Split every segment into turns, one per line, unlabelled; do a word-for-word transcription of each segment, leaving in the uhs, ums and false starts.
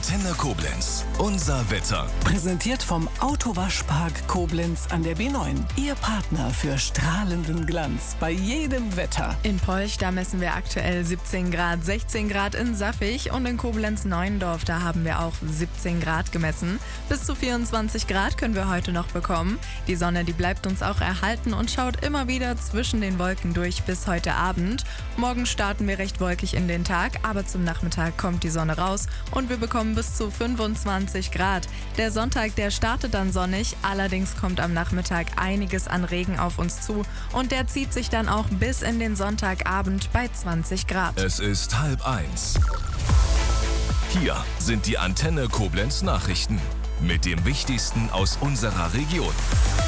Antenne Koblenz. Unser Wetter.
Präsentiert vom Autowaschpark Koblenz an der B neun. Ihr Partner für strahlenden Glanz bei jedem Wetter.
In Polch, da messen wir aktuell siebzehn Grad, sechzehn Grad in Saffig und in Koblenz-Neuendorf, da haben wir auch siebzehn Grad gemessen. Bis zu vierundzwanzig Grad können wir heute noch bekommen. Die Sonne, die bleibt uns auch erhalten und schaut immer wieder zwischen den Wolken durch bis heute Abend. Morgen starten wir recht wolkig in den Tag, aber zum Nachmittag kommt die Sonne raus und wir bekommen bis zu fünfundzwanzig Grad. Der Sonntag, der startet dann sonnig, allerdings kommt am Nachmittag einiges an Regen auf uns zu und der zieht sich dann auch bis in den Sonntagabend bei zwanzig Grad.
Es ist halb eins. Hier sind die Antenne Koblenz Nachrichten mit dem Wichtigsten aus unserer Region.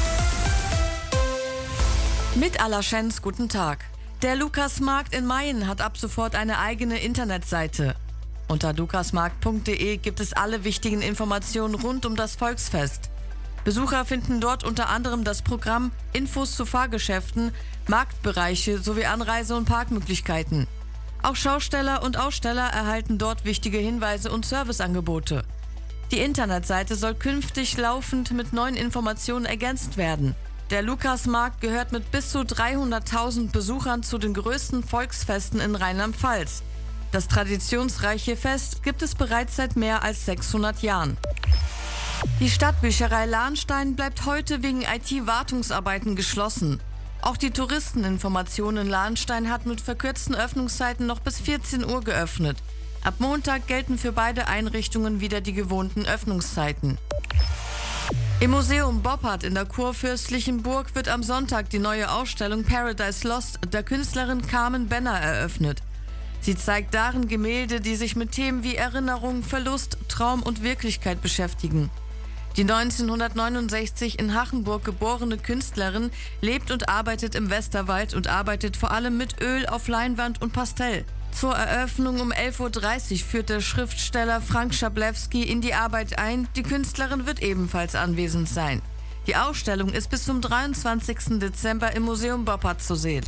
Mit aller Schens, guten Tag. Der Lukasmarkt in Mayen hat ab sofort eine eigene Internetseite. Unter lukasmarkt punkt de gibt es alle wichtigen Informationen rund um das Volksfest. Besucher finden dort unter anderem das Programm, Infos zu Fahrgeschäften, Marktbereiche sowie Anreise- und Parkmöglichkeiten. Auch Schausteller und Aussteller erhalten dort wichtige Hinweise und Serviceangebote. Die Internetseite soll künftig laufend mit neuen Informationen ergänzt werden. Der Lukasmarkt gehört mit bis zu dreihunderttausend Besuchern zu den größten Volksfesten in Rheinland-Pfalz. Das traditionsreiche Fest gibt es bereits seit mehr als sechshundert Jahren. Die Stadtbücherei Lahnstein bleibt heute wegen I T-Wartungsarbeiten geschlossen. Auch die Touristeninformation in Lahnstein hat mit verkürzten Öffnungszeiten noch bis vierzehn Uhr geöffnet. Ab Montag gelten für beide Einrichtungen wieder die gewohnten Öffnungszeiten. Im Museum Boppard in der Kurfürstlichen Burg wird am Sonntag die neue Ausstellung Paradise Lost der Künstlerin Carmen Benner eröffnet. Sie zeigt darin Gemälde, die sich mit Themen wie Erinnerung, Verlust, Traum und Wirklichkeit beschäftigen. Die neunzehnhundertneunundsechzig in Hachenburg geborene Künstlerin lebt und arbeitet im Westerwald und arbeitet vor allem mit Öl auf Leinwand und Pastell. Zur Eröffnung um elf Uhr dreißig führt der Schriftsteller Frank Schablewski in die Arbeit ein. Die Künstlerin wird ebenfalls anwesend sein. Die Ausstellung ist bis zum dreiundzwanzigsten Dezember im Museum Boppard zu sehen.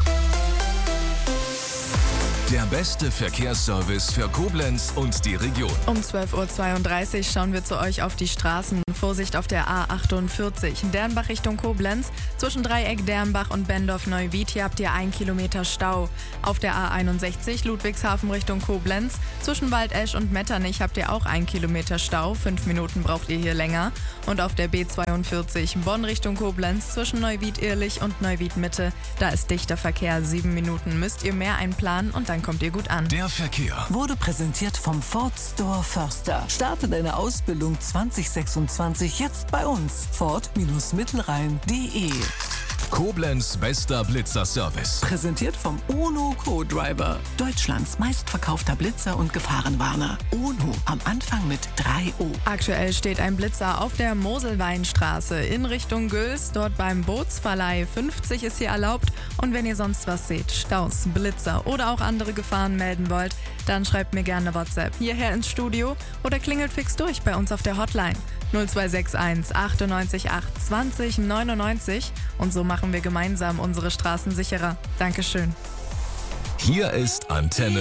Der beste Verkehrsservice für Koblenz und die Region.
Um zwölf Uhr zweiunddreißig schauen wir zu euch auf die Straßen. Vorsicht auf der A achtundvierzig. Dernbach Richtung Koblenz. Zwischen Dreieck Dernbach und Bendorf-Neuwied. Hier habt ihr ein Kilometer Stau. Auf der A einundsechzig Ludwigshafen Richtung Koblenz. Zwischen Waldesch und Metternich habt ihr auch ein Kilometer Stau. Fünf Minuten braucht ihr hier länger. Und auf der B zweiundvierzig Bonn Richtung Koblenz. Zwischen Neuwied-Irlich und Neuwied-Mitte. Da ist dichter Verkehr. Sieben Minuten müsst ihr mehr einplanen und dann kommt ihr gut an.
Der Verkehr
Wurde präsentiert vom Ford Store Förster. Starte deine Ausbildung zwanzig sechsundzwanzig jetzt bei uns. Ford Mittelrhein punkt de.
Koblenz bester Blitzer-Service.
Präsentiert vom Ono Co-Driver. Deutschlands meistverkaufter Blitzer und Gefahrenwarner. Ono am Anfang mit drei O.
Aktuell steht ein Blitzer auf der Moselweinstraße in Richtung Güls, dort beim Bootsverleih. fünfzig ist hier erlaubt und wenn ihr sonst was seht, Staus, Blitzer oder auch andere Gefahren melden wollt, dann schreibt mir gerne WhatsApp hierher ins Studio oder klingelt fix durch bei uns auf der Hotline null zwei sechs eins achtundneunzig acht zwanzig neunundneunzig und so machen wir gemeinsam unsere Straßen sicherer. Dankeschön.
Hier ist Antenne